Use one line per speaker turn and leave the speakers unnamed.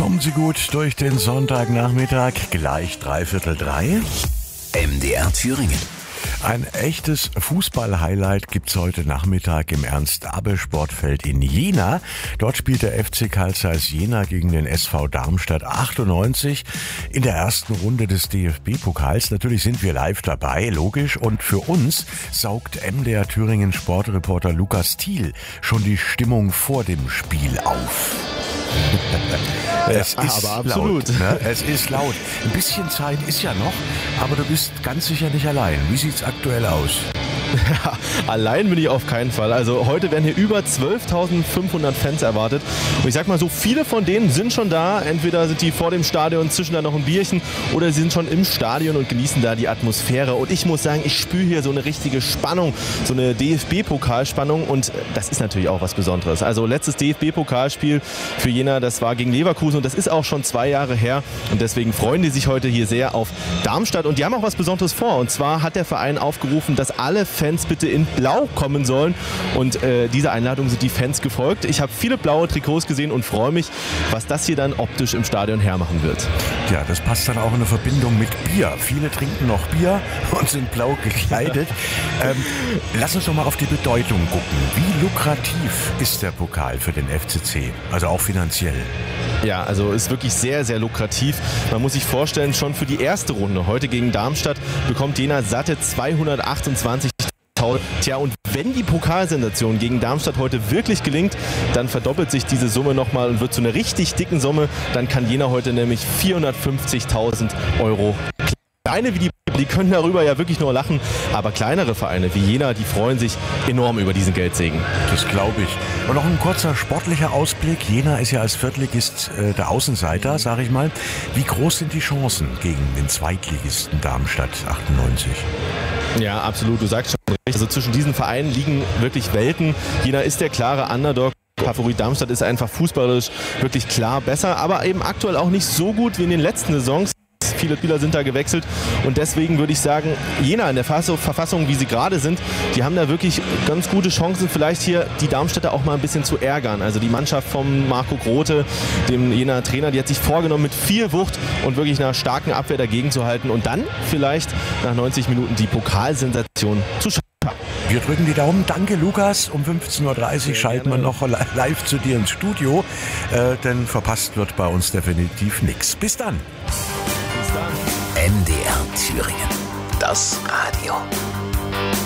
Kommen Sie gut durch den Sonntagnachmittag, gleich 2:45.
MDR Thüringen.
Ein echtes Fußball-Highlight gibt's heute Nachmittag im Ernst-Abbe-Sportfeld in Jena. Dort spielt der FC Carl Zeiss Jena gegen den SV Darmstadt 98 in der ersten Runde des DFB-Pokals. Natürlich sind wir live dabei, logisch. Und für uns saugt MDR Thüringen Sportreporter Lukas Thiel schon die Stimmung vor dem Spiel auf. Es ist
aber absolut
laut, ne? Es ist laut. Ein bisschen Zeit ist ja noch, aber du bist ganz sicher nicht allein. Wie sieht's aktuell aus?
Ja, allein bin ich auf keinen Fall. Also heute werden hier über 12.500 Fans erwartet. Und ich sag mal so, viele von denen sind schon da. Entweder sind die vor dem Stadion, zischen da noch ein Bierchen oder sie sind schon im Stadion und genießen da die Atmosphäre. Und ich muss sagen, ich spüre hier so eine richtige Spannung, so eine DFB-Pokalspannung. Und das ist natürlich auch was Besonderes. Also letztes DFB-Pokalspiel für Jena, das war gegen Leverkusen und das ist auch schon 2 Jahre her. Und deswegen freuen die sich heute hier sehr auf Darmstadt. Und die haben auch was Besonderes vor. Und zwar hat der Verein aufgerufen, dass alle Fans bitte in Blau kommen sollen. Und dieser Einladung sind die Fans gefolgt. Ich habe viele blaue Trikots gesehen und freue mich, was das hier dann optisch im Stadion hermachen wird.
Ja, das passt dann auch in eine Verbindung mit Bier. Viele trinken noch Bier und sind blau gekleidet. Lass uns doch mal auf die Bedeutung gucken. Wie lukrativ ist der Pokal für den FCC? Also auch finanziell.
Ja, also ist wirklich sehr, sehr lukrativ. Man muss sich vorstellen, schon für die erste Runde heute gegen Darmstadt bekommt Jena satte 228.000. Tja, und wenn die Pokalsensation gegen Darmstadt heute wirklich gelingt, dann verdoppelt sich diese Summe nochmal und wird zu einer richtig dicken Summe. Dann kann Jena heute nämlich 450.000 Euro. Kleine wie die können darüber ja wirklich nur lachen, aber kleinere Vereine wie Jena, die freuen sich enorm über diesen Geldsegen.
Das glaube ich. Und noch ein kurzer sportlicher Ausblick. Jena ist ja als Viertligist der Außenseiter, sage ich mal. Wie groß sind die Chancen gegen den Zweitligisten Darmstadt 98?
Ja, absolut. Du sagst schon recht. Also zwischen diesen Vereinen liegen wirklich Welten. Jena ist der klare Underdog. Favorit Darmstadt ist einfach fußballerisch wirklich klar besser, aber eben aktuell auch nicht so gut wie in den letzten Saisons. Viele Spieler sind da gewechselt und deswegen würde ich sagen, Jena in der Verfassung, wie sie gerade sind, die haben da wirklich ganz gute Chancen, vielleicht hier die Darmstädter auch mal ein bisschen zu ärgern. Also die Mannschaft von Marco Grote, dem Jena Trainer, die hat sich vorgenommen, mit viel Wucht und wirklich einer starken Abwehr dagegen zu halten und dann vielleicht nach 90 Minuten die Pokalsensation zu schaffen.
Wir drücken die Daumen. Danke, Lukas. Um 15.30 Uhr schalten wir noch live zu dir ins Studio, denn verpasst wird bei uns definitiv nichts. Bis dann.
MDR Thüringen. Das Radio.